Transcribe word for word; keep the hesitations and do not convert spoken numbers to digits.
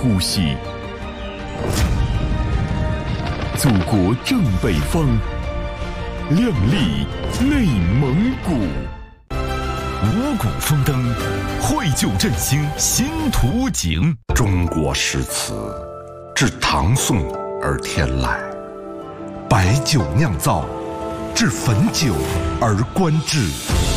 呼吸。祖国正北方，亮丽内蒙古。五谷丰登，绘就振兴新图景。 中国诗词自唐宋而天来，白酒酿造，制汾酒而观之。